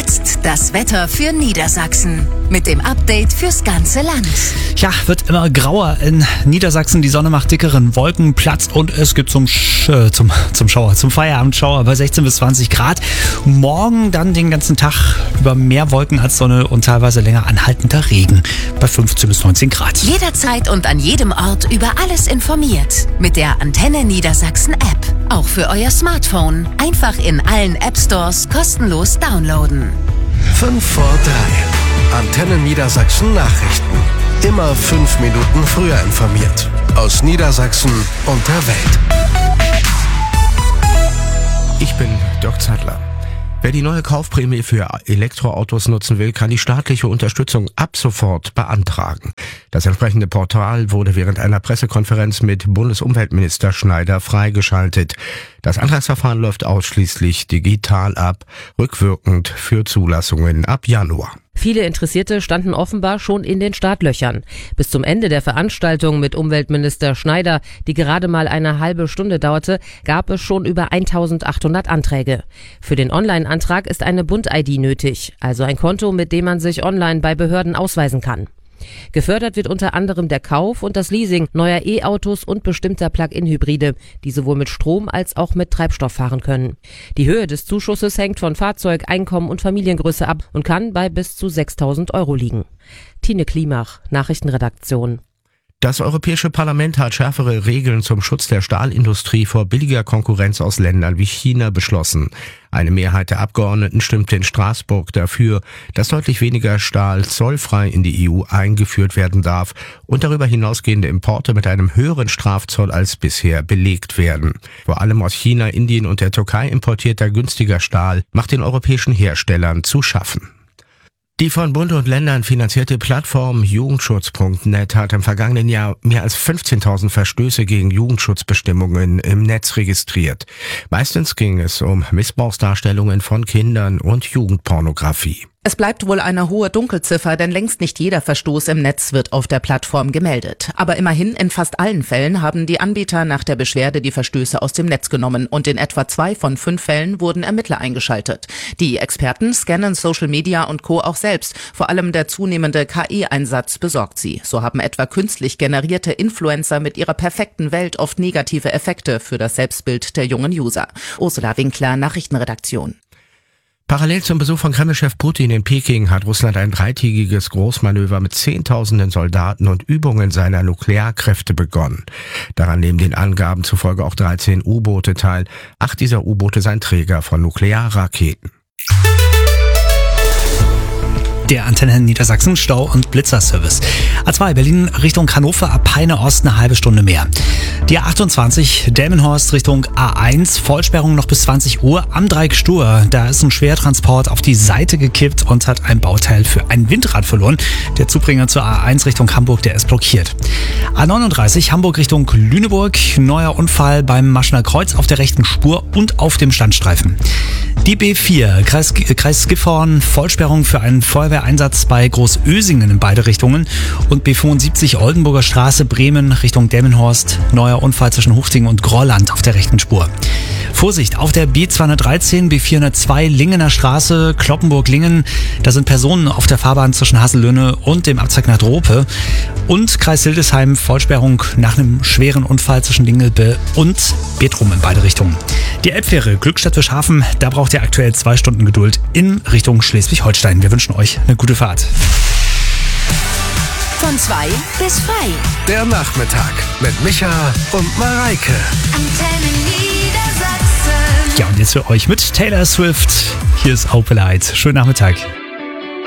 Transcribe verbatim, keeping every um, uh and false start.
Jetzt das Wetter für Niedersachsen. Mit dem Update fürs ganze Land. Ja, wird immer grauer in Niedersachsen. Die Sonne macht dickeren Wolken Platz und es gibt zum, Sch äh, zum, zum Schauer, zum Feierabendschauer bei sechzehn bis zwanzig Grad. Morgen dann den ganzen Tag über mehr Wolken als Sonne und teilweise länger anhaltender Regen bei fünfzehn bis neunzehn Grad. Jederzeit und an jedem Ort über alles informiert. Mit der Antenne Niedersachsen App. Auch für euer Smartphone. Einfach in allen App Stores kostenlos downloaden. fünf vor drei. Antenne Niedersachsen Nachrichten. Immer fünf Minuten früher informiert. Aus Niedersachsen und der Welt. Ich bin Dirk Zeitler. Wer die neue Kaufprämie für Elektroautos nutzen will, kann die staatliche Unterstützung ab sofort beantragen. Das entsprechende Portal wurde während einer Pressekonferenz mit Bundesumweltminister Schneider freigeschaltet. Das Antragsverfahren läuft ausschließlich digital ab, rückwirkend für Zulassungen ab Januar. Viele Interessierte standen offenbar schon in den Startlöchern. Bis zum Ende der Veranstaltung mit Umweltminister Schneider, die gerade mal eine halbe Stunde dauerte, gab es schon über eintausendachthundert Anträge. Für den Online-Antrag ist eine Bund-I D nötig, also ein Konto, mit dem man sich online bei Behörden ausweisen kann. Gefördert wird unter anderem der Kauf und das Leasing neuer E-Autos und bestimmter Plug-in-Hybride, die sowohl mit Strom als auch mit Treibstoff fahren können. Die Höhe des Zuschusses hängt von Fahrzeug, Einkommen und Familiengröße ab und kann bei bis zu sechstausend Euro liegen. Tine Klimach, Nachrichtenredaktion. Das Europäische Parlament hat schärfere Regeln zum Schutz der Stahlindustrie vor billiger Konkurrenz aus Ländern wie China beschlossen. Eine Mehrheit der Abgeordneten stimmte in Straßburg dafür, dass deutlich weniger Stahl zollfrei in die E U eingeführt werden darf und darüber hinausgehende Importe mit einem höheren Strafzoll als bisher belegt werden. Vor allem aus China, Indien und der Türkei importierter günstiger Stahl macht den europäischen Herstellern zu schaffen. Die von Bund und Ländern finanzierte Plattform Jugendschutz Punkt net hat im vergangenen Jahr mehr als fünfzehntausend Verstöße gegen Jugendschutzbestimmungen im Netz registriert. Meistens ging es um Missbrauchsdarstellungen von Kindern und Jugendpornografie. Es bleibt wohl eine hohe Dunkelziffer, denn längst nicht jeder Verstoß im Netz wird auf der Plattform gemeldet. Aber immerhin, in fast allen Fällen haben die Anbieter nach der Beschwerde die Verstöße aus dem Netz genommen und in etwa zwei von fünf Fällen wurden Ermittler eingeschaltet. Die Experten scannen Social Media und Co. auch selbst. Vor allem der zunehmende K I-Einsatz besorgt sie. So haben etwa künstlich generierte Influencer mit ihrer perfekten Welt oft negative Effekte für das Selbstbild der jungen User. Ursula Winkler, Nachrichtenredaktion. Parallel zum Besuch von Kreml-Chef Putin in Peking hat Russland ein dreitägiges Großmanöver mit zehntausenden Soldaten und Übungen seiner Nuklearkräfte begonnen. Daran nehmen den Angaben zufolge auch dreizehn U-Boote teil. Acht dieser U-Boote seien Träger von Nuklearraketen. Der Antenne Niedersachsen Stau- und Blitzerservice. A zwei Berlin Richtung Hannover ab Peine Ost eine halbe Stunde mehr. Die A achtundzwanzig Delmenhorst Richtung A eins, Vollsperrung noch bis zwanzig Uhr. Am Dreieck Stur, da ist ein Schwertransport auf die Seite gekippt und hat ein Bauteil für ein Windrad verloren. Der Zubringer zur A eins Richtung Hamburg, der ist blockiert. A neununddreißig Hamburg Richtung Lüneburg, neuer Unfall beim Maschener Kreuz auf der rechten Spur und auf dem Standstreifen. Die B vier, Kreis, Kreis Gifhorn, Vollsperrung für einen Feuerwehreinsatz bei Großösingen in beide Richtungen und B fünfundsiebzig Oldenburger Straße Bremen Richtung Delmenhorst, neuer Unfall zwischen Huchting und Grolland auf der rechten Spur. Vorsicht, auf der B zweihundertdreizehn, B vierhundertzwei Lingener Straße, Kloppenburg-Lingen, da sind Personen auf der Fahrbahn zwischen Hassellöhne und dem Abzweig nach Drope. Und Kreis Hildesheim, Vollsperrung nach einem schweren Unfall zwischen Dingelbe und Bedrum in beide Richtungen. Die Elbfähre Glückstadt-Wischhafen, da braucht ihr aktuell zwei Stunden Geduld in Richtung Schleswig-Holstein. Wir wünschen euch eine gute Fahrt. Von zwei bis frei. Der Nachmittag mit Micha und Mareike. Antenne Niedersachsen. Ja, und jetzt für euch mit Taylor Swift. Hier ist Opelite. Schönen Nachmittag.